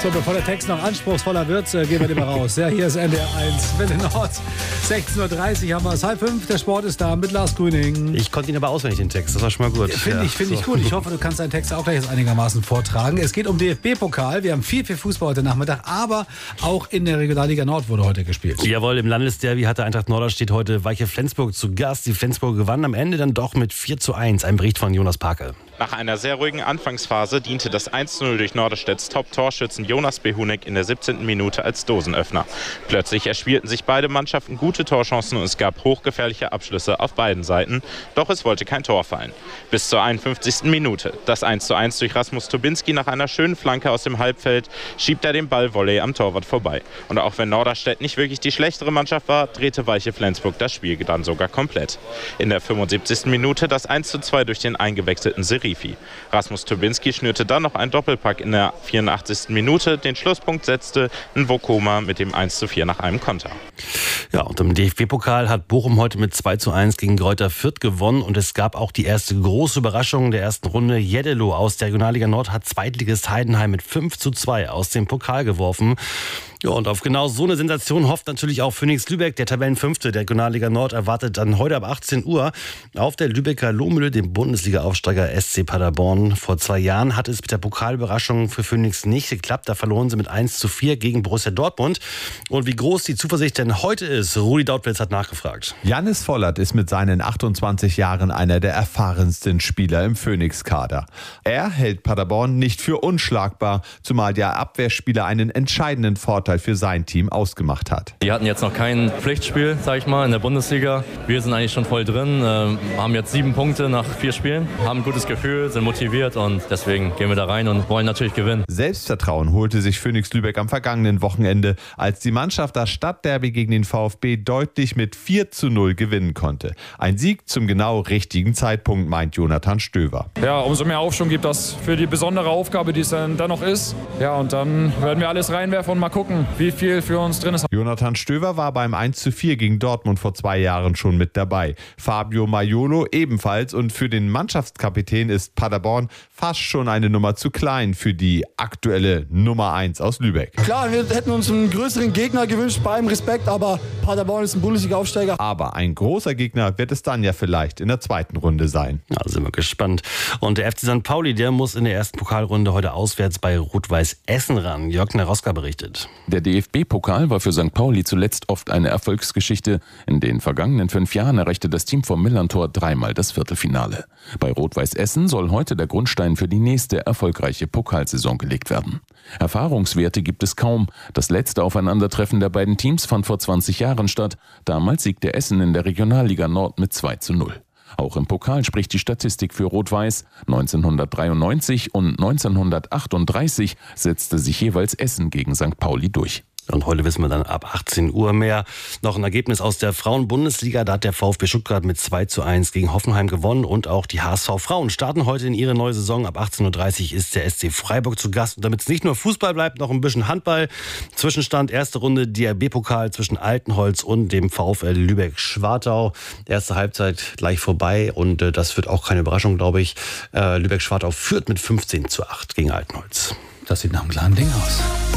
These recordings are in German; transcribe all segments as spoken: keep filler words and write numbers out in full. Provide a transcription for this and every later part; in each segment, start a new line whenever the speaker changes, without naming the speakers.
So, bevor der Text noch anspruchsvoller wird, äh, gehen wir den mal raus. Ja, hier ist N D R eins, Welle Nord. sechzehn Uhr dreißig haben wir es. Halb fünf, der Sport ist da mit Lars Grüning.
Ich konnte ihn aber auswendig, den Text. Das war schon mal gut.
Finde
ja,
ich, find
so.
ich gut. Ich hoffe, du kannst deinen Text auch gleich jetzt einigermaßen vortragen. Es geht um D F B-Pokal. Wir haben viel, viel Fußball heute Nachmittag, aber auch in der Regionalliga Nord wurde heute gespielt.
Jawohl, im Landesderby hatte Eintracht Norderstedt heute Weiche Flensburg zu Gast. Die Flensburger gewannen am Ende dann doch mit vier zu eins. Ein Bericht von Jonas Parke.
Nach einer sehr ruhigen Anfangsphase diente das eins zu null durch Norderstedts Top-Torschützen Jonas Behunek in der siebzehnten Minute als Dosenöffner. Plötzlich erspielten sich beide Mannschaften gute Torchancen und es gab hochgefährliche Abschlüsse auf beiden Seiten. Doch es wollte kein Tor fallen. Bis zur einundfünfzigsten Minute. Das eins zu eins durch Rasmus Tobinski nach einer schönen Flanke aus dem Halbfeld schiebt er den Ball Volley am Torwart vorbei. Und auch wenn Norderstedt nicht wirklich die schlechtere Mannschaft war, drehte Weiche Flensburg das Spiel dann sogar komplett. In der fünfundsiebzigsten Minute das eins zu zwei durch den eingewechselten Serifi. Rasmus Tobinski schnürte dann noch einen Doppelpack in der vierundachtzigsten Minute. Den Schlusspunkt setzte Nwokoma mit dem eins zu vier nach einem Konter.
Ja, und im D F B-Pokal hat Bochum heute mit zwei zu eins gegen Greuther Fürth gewonnen. Und es gab auch die erste große Überraschung der ersten Runde. Jeddelo aus der Regionalliga Nord hat Zweitligist Heidenheim mit fünf zu zwei aus dem Pokal geworfen. Ja, und auf genau so eine Sensation hofft natürlich auch Phoenix Lübeck, der Tabellenfünfte der Regionalliga Nord, erwartet dann heute ab achtzehn Uhr auf der Lübecker Lohmühle den Bundesliga-Aufsteiger S C Paderborn. Vor zwei Jahren hat es mit der Pokalüberraschung für Phoenix nicht geklappt. Da verloren sie mit eins zu vier gegen Borussia Dortmund. Und wie groß die Zuversicht denn heute ist, Rudi Dautwitz hat nachgefragt.
Jannis Vollert ist mit seinen achtundzwanzig Jahren einer der erfahrensten Spieler im Phoenix-Kader. Er hält Paderborn nicht für unschlagbar, zumal der Abwehrspieler einen entscheidenden Vorteil für sein Team ausgemacht hat.
Die hatten jetzt noch kein Pflichtspiel, sag ich mal, in der Bundesliga. Wir sind eigentlich schon voll drin, äh, haben jetzt sieben Punkte nach vier Spielen, haben ein gutes Gefühl, sind motiviert und deswegen gehen wir da rein und wollen natürlich gewinnen.
Selbstvertrauen holte sich Phoenix Lübeck am vergangenen Wochenende, als die Mannschaft das Stadtderby gegen den VfB deutlich mit vier zu null gewinnen konnte. Ein Sieg zum genau richtigen Zeitpunkt, meint Jonathan Stöver.
Ja, umso mehr Aufschwung gibt das für die besondere Aufgabe, die es dann, dann noch ist. Ja, und dann werden wir alles reinwerfen und mal gucken, wie viel für uns drin ist.
Jonathan Stöver war beim eins zu vier gegen Dortmund vor zwei Jahren schon mit dabei. Fabio Maiolo ebenfalls, und für den Mannschaftskapitän ist Paderborn fast schon eine Nummer zu klein für die aktuelle Nummer eins aus Lübeck.
Klar, wir hätten uns einen größeren Gegner gewünscht, bei allem Respekt, aber Paderborn ist ein Bundesliga-Aufsteiger.
Aber ein großer Gegner wird es dann ja vielleicht in der zweiten Runde sein.
Ja, sind wir gespannt. Und der F C Sankt Pauli, der muss in der ersten Pokalrunde heute auswärts bei Rot-Weiß Essen ran. Jörg Neroska berichtet.
Der D F B-Pokal war für Sankt Pauli zuletzt oft eine Erfolgsgeschichte. In den vergangenen fünf Jahren erreichte das Team vom Millerntor dreimal das Viertelfinale. Bei Rot-Weiß Essen soll heute der Grundstein für die nächste erfolgreiche Pokalsaison gelegt werden. Erfahrungswerte gibt es kaum. Das letzte Aufeinandertreffen der beiden Teams fand vor zwanzig Jahren statt. Damals siegte Essen in der Regionalliga Nord mit zwei zu null. Auch im Pokal spricht die Statistik für Rot-Weiß. neunzehnhundertdreiundneunzig und neunzehnhundertachtunddreißig setzte sich jeweils Essen gegen Sankt Pauli durch.
Und heute wissen wir dann ab achtzehn Uhr mehr. Noch ein Ergebnis aus der Frauen-Bundesliga. Da hat der VfB Stuttgart mit zwei zu eins gegen Hoffenheim gewonnen. Und auch die H S V-Frauen starten heute in ihre neue Saison. Ab achtzehn Uhr dreißig ist der S C Freiburg zu Gast. Und damit es nicht nur Fußball bleibt, noch ein bisschen Handball. Zwischenstand, erste Runde D R B-Pokal zwischen Altenholz und dem VfL Lübeck-Schwartau. Erste Halbzeit gleich vorbei. Und äh, das wird auch keine Überraschung, glaube ich. Äh, Lübeck-Schwartau führt mit fünfzehn zu acht gegen Altenholz.
Das sieht nach einem klaren Ding aus.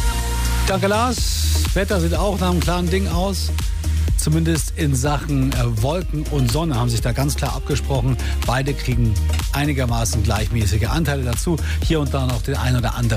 Danke, Lars. Wetter sieht auch nach einem klaren Ding aus. Zumindest in Sachen äh, Wolken und Sonne haben sich da ganz klar abgesprochen. Beide kriegen einigermaßen gleichmäßige Anteile dazu. Hier und da noch den ein oder anderen